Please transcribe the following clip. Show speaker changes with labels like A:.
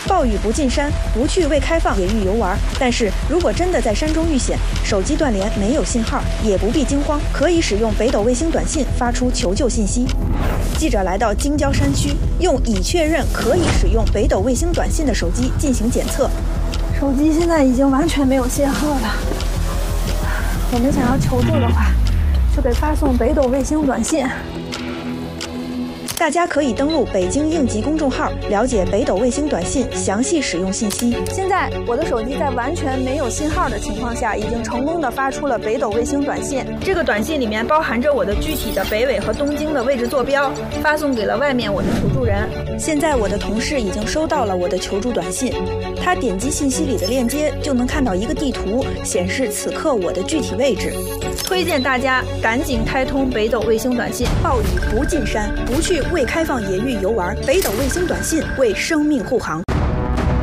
A: 暴雨不进山，不去未开放野域游玩。但是如果真的在山中遇险，手机断联没有信号，也不必惊慌，可以使用北斗卫星短信发出求救信息。记者来到京郊山区，用已确认可以使用北斗卫星短信的手机进行检测。
B: 手机现在已经完全没有信号了。我们想要求助的话，就得发送北斗卫星短信。
A: 大家可以登录北京应急公众号，了解北斗卫星短信详细使用信息。
B: 现在我的手机在完全没有信号的情况下，已经成功的发出了北斗卫星短信。这个短信里面包含着我的具体的北纬和东经的位置坐标，发送给了外面我的求助人。
A: 现在我的同事已经收到了我的求助短信，他点击信息里的链接，就能看到一个地图，显示此刻我的具体位置。
B: 推荐大家赶紧开通北斗卫星短信。
A: 暴雨不进山，不去未开放野域游玩，北斗卫星短信为生命护航。